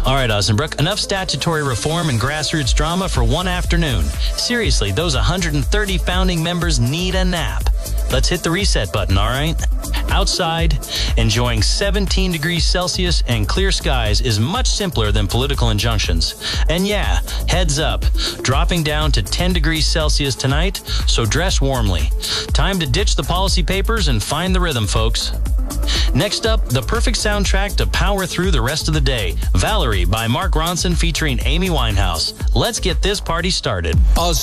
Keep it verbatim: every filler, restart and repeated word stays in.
All right, Osnabrook, enough statutory reform and grassroots drama for one afternoon. Seriously, those one hundred thirty founding members need a nap. Let's hit the reset button, all right? Outside, enjoying seventeen degrees Celsius and clear skies is much simpler than political injunctions. And yeah, heads up, dropping down to ten degrees Celsius tonight, so dress warmly. Time to ditch the policy papers and find the rhythm, folks. Next up, the perfect soundtrack to power through the rest of the day. Valerie by Mark Ronson featuring Amy Winehouse. Let's get this party started.